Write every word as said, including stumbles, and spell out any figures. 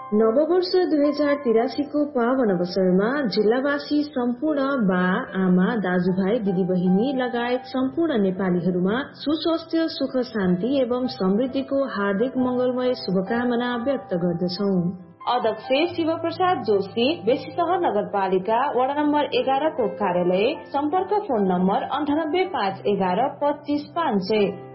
नववर्ष दुई हजार तिरासी को पावन अवसरमा जिल्लावासी सम्पूर्ण बा आमा दाजुभाइ दिदीबहिनी लगायत सम्पूर्ण नेपालीहरूमा सुस्वास्थ्य सुख शान्ति एवं समृद्धिको हार्दिक मंगलमय शुभकामना व्यक्त गर्दछौ। अध्यक्ष शिव प्रसाद जोशी बेसी सहर नगरपालिका वडा नम्बर एघार को कार्यालय। सम्पर्क फोन नम्बर अन्ठानब्बे पाँच एघार पच्चीस पाँच सय।